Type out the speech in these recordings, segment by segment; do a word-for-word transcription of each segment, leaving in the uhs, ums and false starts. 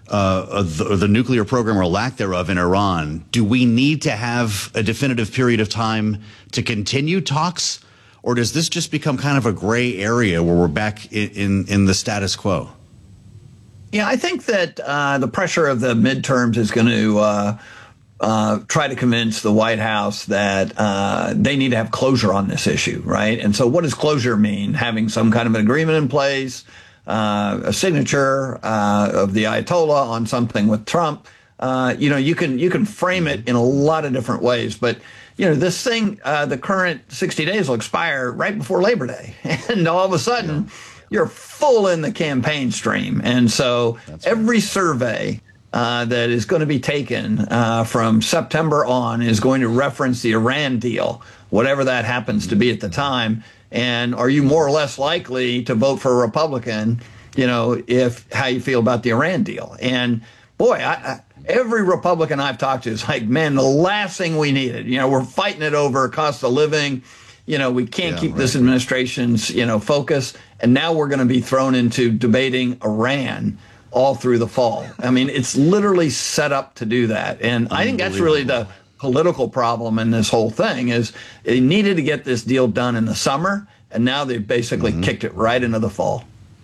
uh, the, the nuclear program or lack thereof in Iran, do we need to have a definitive period of time to continue talks? Or does this just become kind of a gray area where we're back in, in, in the status quo? Yeah, I think that uh, the pressure of the midterms is going to uh, uh, try to convince the White House that uh, they need to have closure on this issue, right? And so what does closure mean? Having some kind of an agreement in place, uh, a signature uh, of the Ayatollah on something with Trump. Uh, you know, you can you can frame it in a lot of different ways. But, you know, this thing, uh, the current sixty days will expire right before Labor Day. And all of a sudden, yeah. you're full in the campaign stream. And so That's every right. survey uh, that is going to be taken uh, from September on is going to reference the Iran deal, whatever that happens to be at the time. And are you more or less likely to vote for a Republican, you know, if how you feel about the Iran deal? And boy, I, I, every Republican I've talked to is like, man, the last thing we needed, you know, we're fighting it over cost of living. You know, we can't yeah, keep right, this administration's, you know, focus. And now we're going to be thrown into debating Iran all through the fall. I mean, it's literally set up to do that. And I think that's really the political problem in this whole thing is they needed to get this deal done in the summer. And now they've basically mm-hmm. kicked it right into the fall.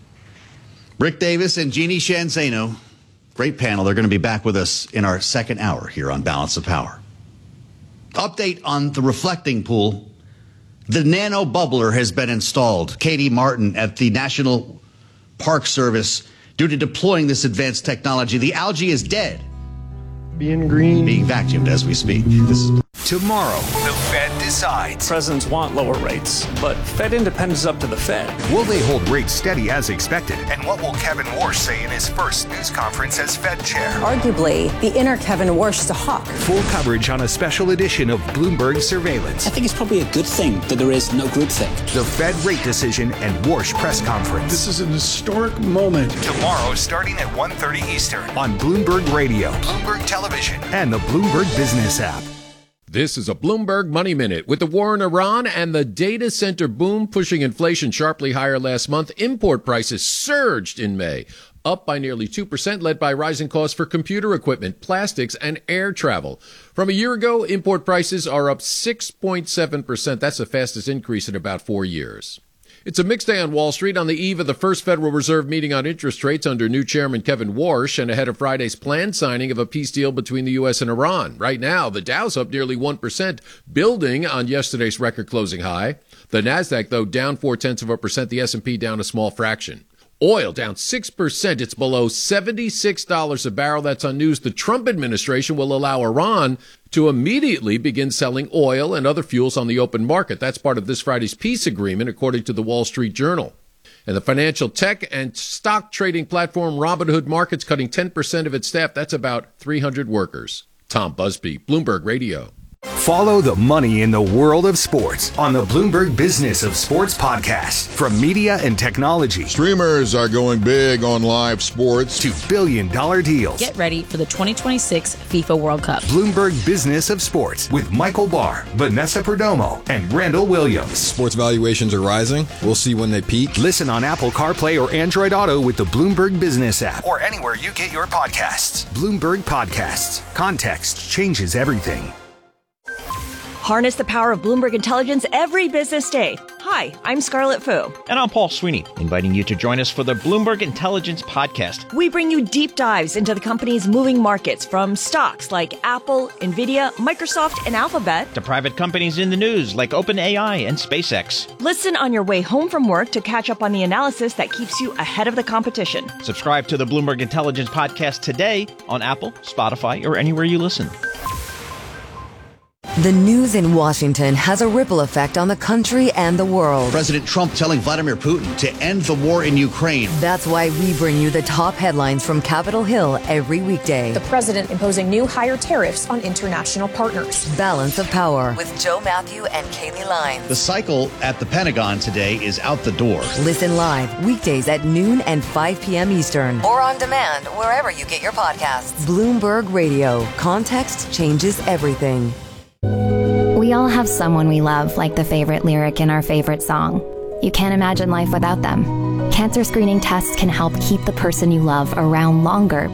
Rick Davis and Jeannie Sheehan Zaino, great panel. They're going to be back with us in our second hour here on Balance of Power. Update on the reflecting pool. The nano bubbler has been installed. Katie Martin at the National Park Service. Due to deploying this advanced technology, the algae is dead. Being green. Being vacuumed as we speak. This is Tomorrow, the Fed decides. Presidents want lower rates, but Fed independence is up to the Fed. Will they hold rates steady as expected? And what will Kevin Warsh say in his first news conference as Fed chair? Arguably, the inner Kevin Warsh is a hawk. Full coverage on a special edition of Bloomberg Surveillance. I think it's probably a good thing that there is no groupthink. The Fed rate decision and Warsh press conference. This is an historic moment. Tomorrow, starting at one thirty Eastern on Bloomberg Radio, Bloomberg Television, and the Bloomberg Business app. This is a Bloomberg Money Minute. With the war in Iran and the data center boom pushing inflation sharply higher last month, import prices surged in May, up by nearly two percent, led by rising costs for computer equipment, plastics, and air travel. From a year ago, import prices are up six point seven percent. That's the fastest increase in about four years. It's a mixed day on Wall Street on the eve of the first Federal Reserve meeting on interest rates under new Chairman Kevin Warsh and ahead of Friday's planned signing of a peace deal between the U S and Iran. Right now, the Dow's up nearly one percent, building on yesterday's record closing high. The Nasdaq, though, down four-tenths of a percent, the S and P down a small fraction. Oil down six percent. It's below seventy-six dollars a barrel. That's on news the Trump administration will allow Iran to immediately begin selling oil and other fuels on the open market. That's part of this Friday's peace agreement, according to the Wall Street Journal. And the financial tech and stock trading platform Robinhood Markets cutting ten percent of its staff. That's about three hundred workers. Tom Busby, Bloomberg Radio. Follow the money in the world of sports on the Bloomberg Business of Sports podcast. From media and technology. Streamers are going big on live sports. To billion dollar deals. Get ready for the twenty twenty-six FIFA World Cup. Bloomberg Business of Sports with Michael Barr, Vanessa Perdomo, and Randall Williams. Sports valuations are rising. We'll see when they peak. Listen on Apple CarPlay or Android Auto with the Bloomberg Business app. Or anywhere you get your podcasts. Bloomberg Podcasts. Context changes everything. Harness the power of Bloomberg Intelligence every business day. Hi, I'm Scarlett Fu. And I'm Paul Sweeney, inviting you to join us for the Bloomberg Intelligence Podcast. We bring you deep dives into the company's moving markets, from stocks like Apple, Nvidia, Microsoft, and Alphabet, to private companies in the news like OpenAI and SpaceX. Listen on your way home from work to catch up on the analysis that keeps you ahead of the competition. Subscribe to the Bloomberg Intelligence Podcast today on Apple, Spotify, or anywhere you listen. The news in Washington has a ripple effect on the country and the world. President Trump telling Vladimir Putin to end the war in Ukraine. That's why we bring you the top headlines from Capitol Hill every weekday. The president imposing new higher tariffs on international partners. Balance of Power with Joe Matthew and Kaylee Lyons. The cycle at the Pentagon today is out the door. Listen live weekdays at noon and five p.m. Eastern. Or on demand wherever you get your podcasts. Bloomberg Radio. Context changes everything. We all have someone we love, like the favorite lyric in our favorite song. You can't imagine life without them. Cancer screening tests can help keep the person you love around longer